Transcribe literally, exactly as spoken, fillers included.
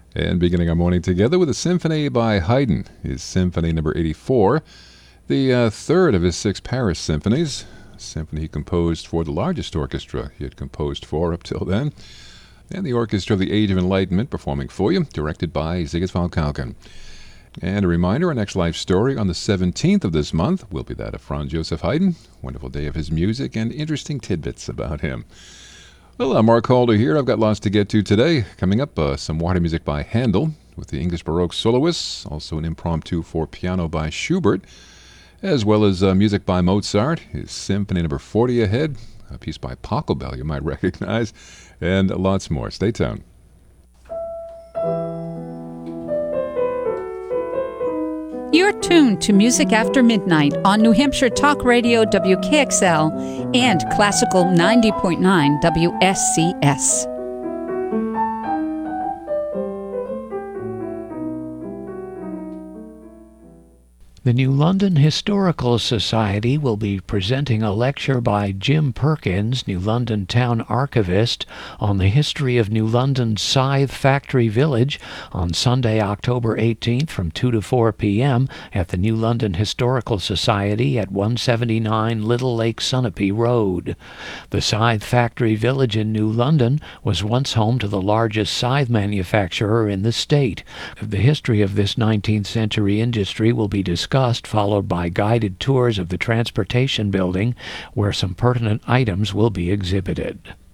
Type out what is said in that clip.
And beginning our morning together with a symphony by Haydn, his Symphony Number eighty-four, the uh, third of his six Paris symphonies, a symphony he composed for the largest orchestra he had composed for up till then, and the Orchestra of the Age of Enlightenment performing for you, directed by Sigismund Kalkin. And a reminder, our next live story on the seventeenth of this month will be that of Franz Joseph Haydn. Wonderful day of his music and interesting tidbits about him. Well, I'm Mark Calder here. I've got lots to get to today. Coming up, uh, some water music by Handel with the English Baroque soloists, also an impromptu for piano by Schubert, as well as uh, music by Mozart, his Symphony Number forty ahead, a piece by Pachelbel you might recognize, and lots more. Stay tuned. You're tuned to Music After Midnight on New Hampshire Talk Radio W K X L and Classical ninety point nine W S C S. The New London Historical Society will be presenting a lecture by Jim Perkins, New London Town Archivist, on the history of New London's Scythe Factory Village on Sunday, October eighteenth from two to four p.m. at the New London Historical Society at one seventy-nine Little Lake Sunapee Road. The Scythe Factory Village in New London was once home to the largest scythe manufacturer in the state. The history of this nineteenth century industry will be discussed, followed by guided tours of the Transportation Building, where some pertinent items will be exhibited.